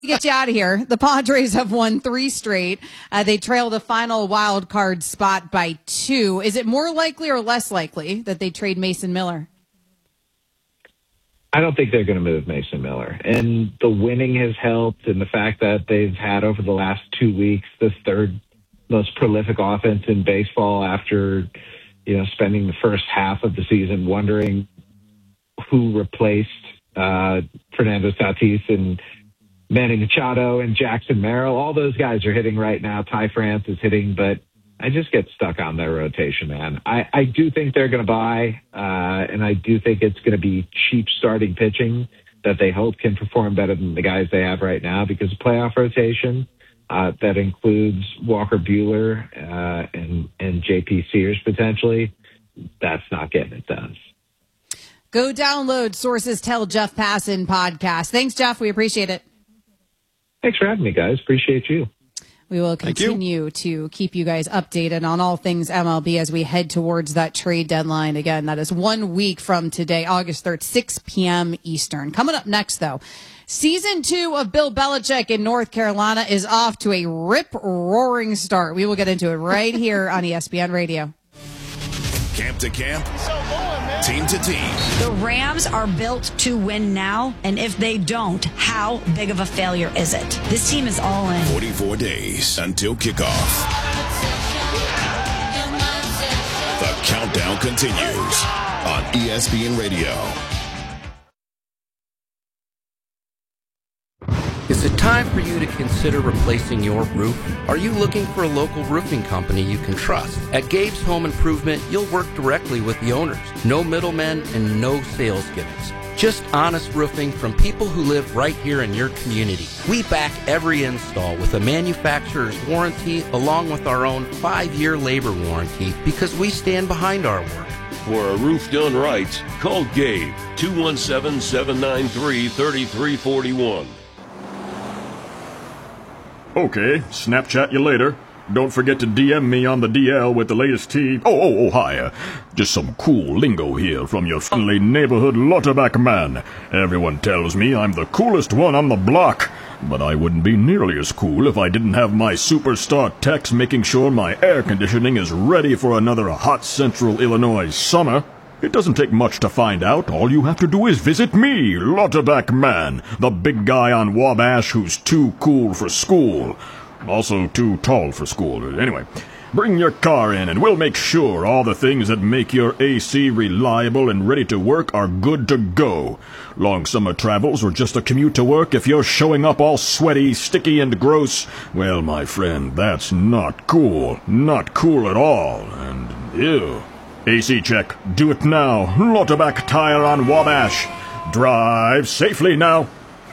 Get you out of here. The Padres have won 3 straight. They trail the final wild card spot by 2. Is it more likely or less likely that they trade Mason Miller? I don't think they're going to move Mason Miller. And the winning has helped, and the fact that they've had over the last 2 weeks the third most prolific offense in baseball after, spending the first half of the season wondering who replaced Fernando Tatis and Manny Machado and Jackson Merrill. All those guys are hitting right now. Ty France is hitting, but I just get stuck on their rotation, man. I do think they're going to buy, and I do think it's going to be cheap starting pitching that they hope can perform better than the guys they have right now, because playoff rotation that includes Walker Buehler and J.P. Sears potentially, that's not getting it done. Go download Sources Tell Jeff Passan podcast. Thanks, Jeff. We appreciate it. Thanks for having me, guys. Appreciate you. We will continue to keep you guys updated on all things MLB as we head towards that trade deadline. Again, that is 1 week from today, August 3rd, 6 p.m. Eastern. Coming up next, though, Season 2 of Bill Belichick in North Carolina is off to a rip-roaring start. We will get into it right here on ESPN Radio. Camp to camp, team to team. The Rams are built to win now, and if they don't, how big of a failure is it? This team is all in. 44 days until kickoff. The countdown continues on ESPN Radio. Is it time for you to consider replacing your roof? Are you looking for a local roofing company you can trust? At Gabe's Home Improvement, you'll work directly with the owners. No middlemen and no sales gimmicks. Just honest roofing from people who live right here in your community. We back every install with a manufacturer's warranty along with our own 5-year labor warranty because we stand behind our work. For a roof done right, call Gabe, 217-793-3341. Okay, Snapchat you later. Don't forget to DM me on the DL with the latest tea. Hi. Just some cool lingo here from your friendly neighborhood Lauterbach man. Everyone tells me I'm the coolest one on the block, but I wouldn't be nearly as cool if I didn't have my superstar techs making sure my air conditioning is ready for another hot central Illinois summer. It doesn't take much to find out. All you have to do is visit me, Lauterbach man, the big guy on Wabash who's too cool for school. Also too tall for school. Anyway, bring your car in and we'll make sure all the things that make your AC reliable and ready to work are good to go. Long summer travels or just a commute to work, if you're showing up all sweaty, sticky, and gross, well, my friend, that's not cool. Not cool at all. And ew. AC check. Do it now. Lauterbach Tire on Wabash. Drive safely now.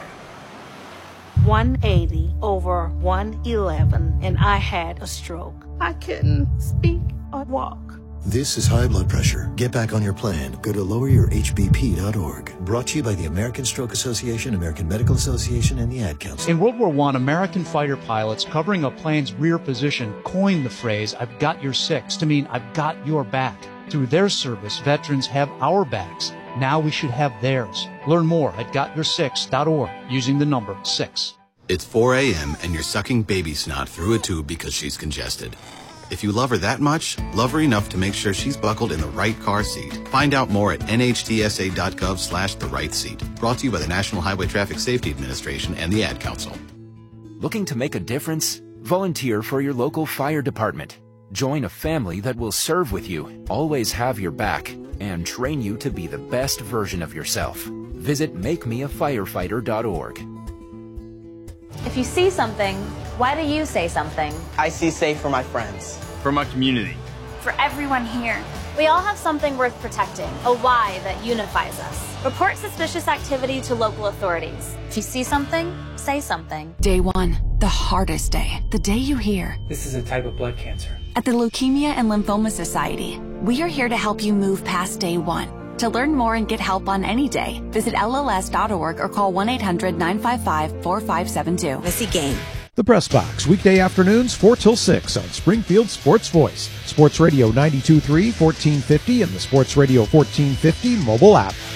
180 over 111, and I had a stroke. I couldn't speak or walk. This is high blood pressure. Get back on your plan. Go to loweryourhbp.org. Brought to you by the American Stroke Association, American Medical Association, and the Ad Council. In World War I, American fighter pilots covering a plane's rear position coined the phrase, "I've got your six," to mean "I've got your back." Through their service, veterans have our backs. Now we should have theirs. Learn more at gotyoursix.org using the number 6. It's 4 a.m. and you're sucking baby snot through a tube because she's congested. If you love her that much, love her enough to make sure she's buckled in the right car seat. Find out more at nhtsa.gov/the right seat. Brought to you by the National Highway Traffic Safety Administration and the Ad Council. Looking to make a difference? Volunteer for your local fire department. Join a family that will serve with you, always have your back, and train you to be the best version of yourself. Visit makemeafirefighter.org. If you see something, why do you say something? I see safe for my friends. For my community. For everyone here. We all have something worth protecting, a why that unifies us. Report suspicious activity to local authorities. If you see something, say something. Day 1, the hardest day, the day you hear. This is a type of blood cancer. At the Leukemia and Lymphoma Society, we are here to help you move past day 1. To learn more and get help on any day, visit LLS.org or call 1-800-955-4572. Missy Game. The Press Box, weekday afternoons 4 till 6 on Springfield Sports Voice, Sports Radio 92.3, 1450, and the Sports Radio 1450 mobile app.